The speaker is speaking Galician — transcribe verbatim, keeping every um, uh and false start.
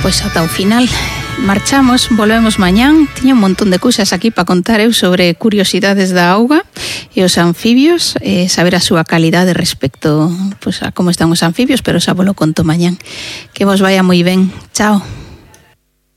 Pois ata o final marchamos, volvemos mañán. Tiña un montón de cousas aquí para contar eu sobre curiosidades da auga e os anfibios, e saber a súa calidade respecto pues, a como están os anfibios, pero xa vos lo conto mañán. Que vos vaya moi ben. Chao.